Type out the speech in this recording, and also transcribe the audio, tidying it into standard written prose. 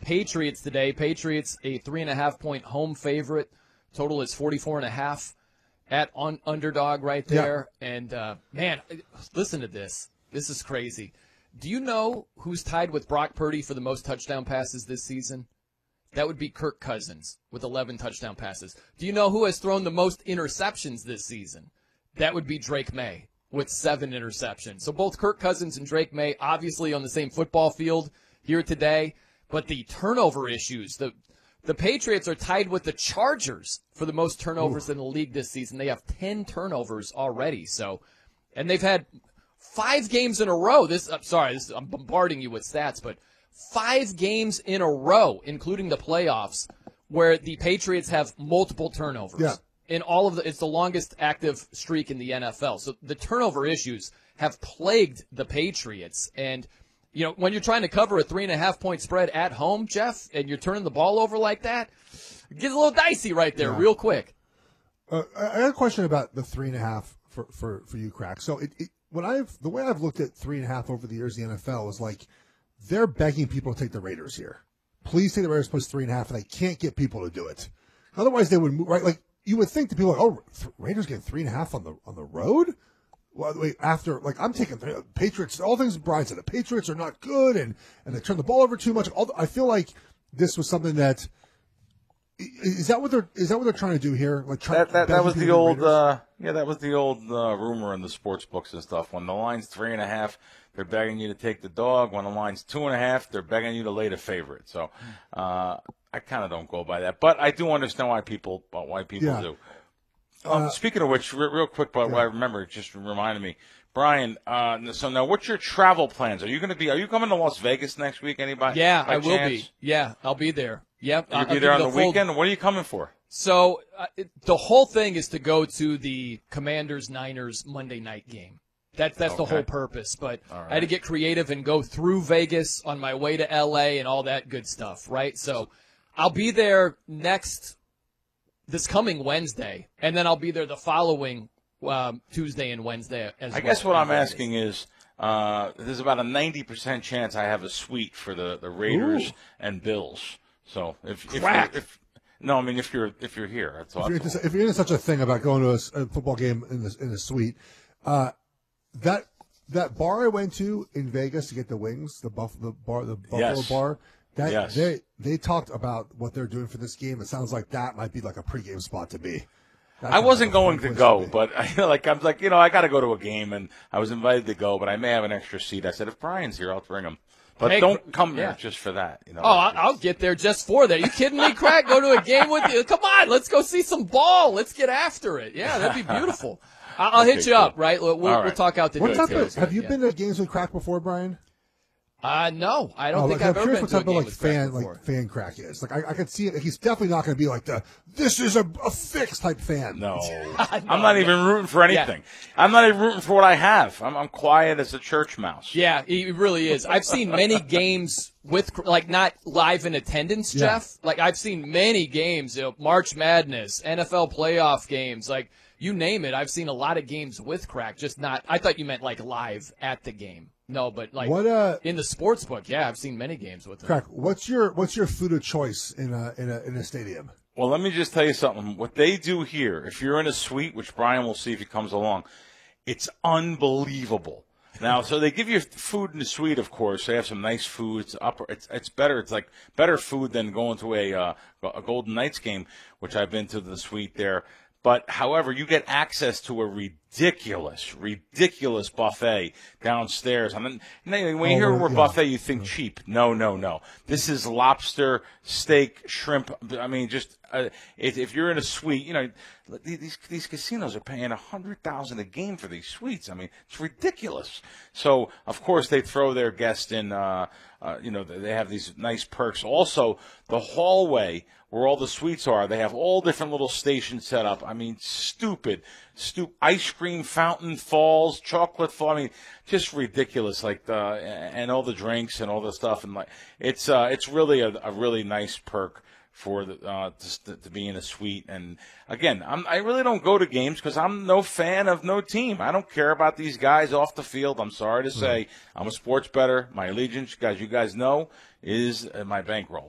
Patriots today. Patriots a 3.5-point home favorite. Total is 44.5 at underdog right there. Yeah. And, man, listen to this. This is crazy. Do you know who's tied with Brock Purdy for the most touchdown passes this season? That would be Kirk Cousins with 11 touchdown passes. Do you know who has thrown the most interceptions this season? That would be Drake May with 7 interceptions. So both Kirk Cousins and Drake May obviously on the same football field here today. But the turnover issues, the Patriots are tied with the Chargers for the most turnovers in the league this season. They have 10 turnovers already. So, and they've had 5 games in a row. I'm bombarding you with stats, but 5 games in a row, including the playoffs, where the Patriots have multiple turnovers. Yeah. In all of it's the longest active streak in the NFL. So the turnover issues have plagued the Patriots. And, you know, when you're trying to cover a 3.5-point spread at home, Jeff, and you're turning the ball over like that, it gets a little dicey right there real quick. I got a question about the 3.5 for you, Crack. So the way I've looked at 3.5 over the years in the NFL is like they're begging people to take the Raiders here. Please take the Raiders plus 3.5, and they can't get people to do it. Otherwise, they would move, right? Like you would think that people are like, oh, Raiders getting 3.5 on the road. Well, wait, after I'm taking Patriots. All things Brian said, the Patriots are not good, and they turn the ball over too much. I feel like this was something that. Is that what they're trying to do here? Like that was the old that was the old rumor in the sports books and stuff. When the line's 3.5, they're begging you to take the dog. When the line's 2.5, they're begging you to lay the favorite. So I kind of don't go by that, but I do understand why people do. Speaking of which, real quick, but what I remember, it just reminded me, Brian. So now, what's your travel plans? Are you coming to Las Vegas next week? Anybody? Yeah, I will be. Yeah, I'll be there. Yep. You'll be there on the weekend? What are you coming for? So the whole thing is to go to the Commanders-Niners Monday night game. That's the whole purpose. But right. I had to get creative and go through Vegas on my way to L.A. and all that good stuff, right? So I'll be there this coming Wednesday, and then I'll be there the following Tuesday and Wednesday as well. I guess what I'm asking is there's about a 90% chance I have a suite for the Raiders and Bills. So if you're here, that's all. If you're into such a thing about going to a football game in a suite, that bar I went to in Vegas to get the wings, the Buffalo bar. They talked about what they're doing for this game. It sounds like that might be like a pregame spot to be. I wasn't going to go, but I got to go to a game, and I was invited to go, but I may have an extra seat. I said, if Brian's here, I'll bring him. But don't come there just for that. You know. Oh, I'll get there just for that. Are you kidding me, Craig? Go to a game with you? Come on, let's go see some ball. Let's get after it. Yeah, that'd be beautiful. I'll hit you up, right? We'll talk out the details. Have you been to games with Crack before, Brian? No, I don't think I've ever been to a game with Crack before. Fan Crack is. Like I could see it. He's definitely not going to be like this is a fix type fan. No, I'm not even rooting for anything. Yeah. I'm not even rooting for what I have. I'm quiet as a church mouse. Yeah, he really is. I've seen many games with not live in attendance, Jeff. Like I've seen many games, March Madness, NFL playoff games, like you name it. I've seen a lot of games with Crack, just not. I thought you meant like live at the game. No, but like in the sports book, I've seen many games with them. Crack, what's your food of choice in a stadium? Well, let me just tell you something. What they do here, if you're in a suite, which Brian will see if he comes along, it's unbelievable. Now, so they give you food in the suite, of course. They have some nice food. It's better. It's like better food than going to a Golden Knights game, which I've been to the suite there. But, however, you get access to a ridiculous buffet downstairs. I mean, when you hear the word buffet, you think cheap. No. This is lobster, steak, shrimp. I mean, just if you're in a suite, these casinos are paying $100,000 a game for these suites. I mean, it's ridiculous. So, of course, they throw their guests in. They have these nice perks. Also, the hallway where all the suites are, they have all different little stations set up. I mean, stupid ice cream fountain falls, chocolate fall. I mean, just ridiculous. Like and all the drinks and all the stuff, and it's really a really nice perk for to be in a suite. And again, I really don't go to games because I'm no fan of no team. I don't care about these guys off the field. I'm sorry to say, I'm a sports bettor. My allegiance, guys, you guys know, is my bankroll.